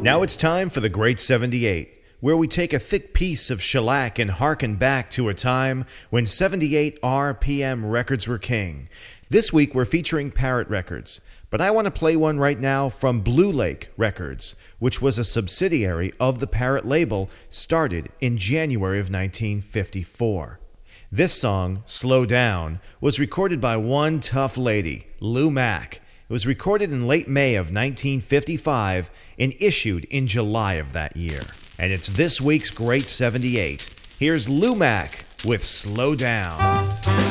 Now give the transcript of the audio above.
Now it's time for the Great 78, where we take a thick piece of shellac and harken back to a time when 78 RPM records were king. This week we're featuring Parrot Records, but I want to play one right now from Blue Lake Records, which was a subsidiary of the Parrot label, started in January of 1954. This song, Slow Down, was recorded by one tough lady, Lou Mack. It was recorded in late May of 1955 and issued in July of that year. And it's this week's Great 78. Here's Lou Mack with Slow Down.